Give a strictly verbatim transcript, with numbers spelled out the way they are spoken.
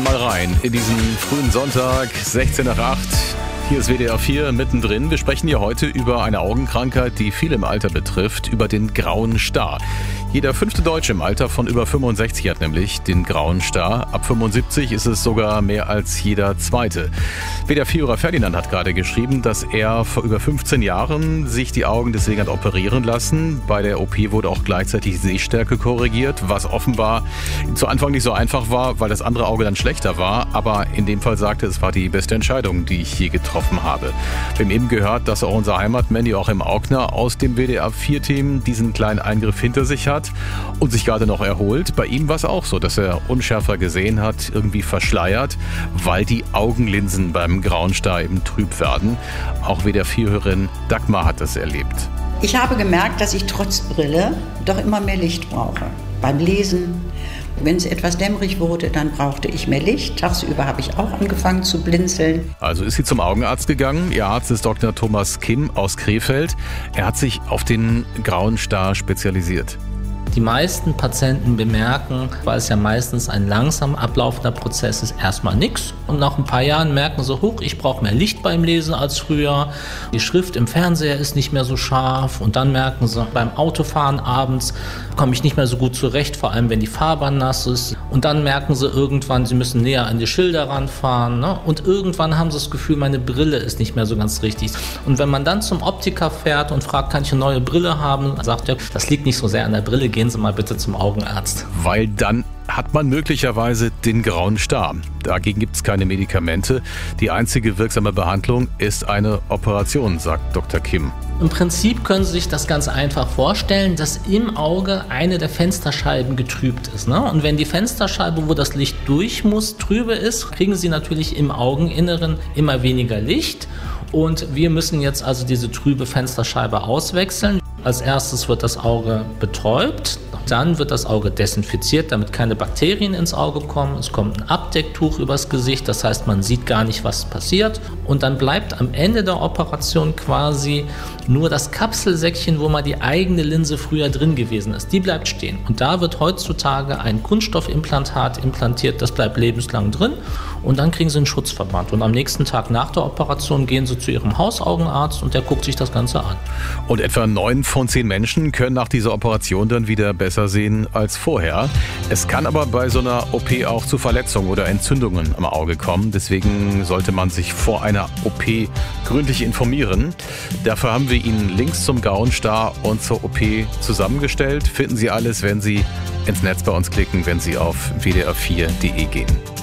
mal rein in diesen frühen Sonntag, sechzehn nach acht. Hier ist W D R vier mittendrin. Wir sprechen hier heute über eine Augenkrankheit, die viele im Alter betrifft, über den grauen Star. Jeder fünfte Deutsche im Alter von über fünfundsechzig hat nämlich den grauen Star. Ab fünfundsiebzig ist es sogar mehr als jeder zweite. W D R vier-Hörer Ferdinand hat gerade geschrieben, dass er vor über fünfzehn Jahren sich die Augen deswegen hat operieren lassen. Bei der O P wurde auch gleichzeitig Sehstärke korrigiert, was offenbar zu Anfang nicht so einfach war, weil das andere Auge dann schlechter war. Aber in dem Fall sagte, es war die beste Entscheidung, die ich je getroffen habe. Wir haben eben gehört, dass auch unser Heimatmann Joachim Augner aus dem W D R vier-Team diesen kleinen Eingriff hinter sich hat und sich gerade noch erholt. Bei ihm war es auch so, dass er unschärfer gesehen hat, irgendwie verschleiert, weil die Augenlinsen beim grauen Star eben trüb werden. Auch W D R vier-Hörerin Dagmar hat das erlebt. Ich habe gemerkt, dass ich trotz Brille doch immer mehr Licht brauche. Beim Lesen, wenn es etwas dämmerig wurde, dann brauchte ich mehr Licht. Tagsüber habe ich auch angefangen zu blinzeln. Also ist sie zum Augenarzt gegangen. Ihr Arzt ist Doktor Thomas Kim aus Krefeld. Er hat sich auf den grauen Star spezialisiert. Die meisten Patienten bemerken, weil es ja meistens ein langsam ablaufender Prozess ist, erstmal nichts. Und nach ein paar Jahren merken sie, huch, ich brauche mehr Licht beim Lesen als früher. Die Schrift im Fernseher ist nicht mehr so scharf. Und dann merken sie, beim Autofahren abends komme ich nicht mehr so gut zurecht, vor allem wenn die Fahrbahn nass ist. Und dann merken sie irgendwann, sie müssen näher an die Schilder ranfahren. Ne? Und irgendwann haben sie das Gefühl, meine Brille ist nicht mehr so ganz richtig. Und wenn man dann zum Optiker fährt und fragt, kann ich eine neue Brille haben, sagt er, das liegt nicht so sehr an der Brille, gehen Sie mal bitte zum Augenarzt. Weil dann hat man möglicherweise den grauen Star. Dagegen gibt es keine Medikamente. Die einzige wirksame Behandlung ist eine Operation, sagt Doktor Kim. Im Prinzip können Sie sich das ganz einfach vorstellen, dass im Auge eine der Fensterscheiben getrübt ist. Ne? Und wenn die Fensterscheibe, wo das Licht durch muss, trübe ist, kriegen Sie natürlich im Augeninneren immer weniger Licht. Und wir müssen jetzt also diese trübe Fensterscheibe auswechseln. Als erstes wird das Auge betäubt, dann wird das Auge desinfiziert, damit keine Bakterien ins Auge kommen. Es kommt ein Abdecktuch übers Gesicht, das heißt, man sieht gar nicht, was passiert. Und dann bleibt am Ende der Operation quasi nur das Kapselsäckchen, wo mal die eigene Linse früher drin gewesen ist. Die bleibt stehen. Und da wird heutzutage ein Kunststoffimplantat implantiert, das bleibt lebenslang drin. Und dann kriegen Sie einen Schutzverband. Und am nächsten Tag nach der Operation gehen Sie zu Ihrem Hausaugenarzt und der guckt sich das Ganze an. Und etwa neun von zehn Menschen können nach dieser Operation dann wieder besser sehen als vorher. Es kann aber bei so einer O P auch zu Verletzungen oder Entzündungen am Auge kommen. Deswegen sollte man sich vor einer O P gründlich informieren. Dafür haben wir Ihnen Links zum grauen Star und zur O P zusammengestellt. Finden Sie alles, wenn Sie ins Netz bei uns klicken, wenn Sie auf w d r vier punkt d e gehen.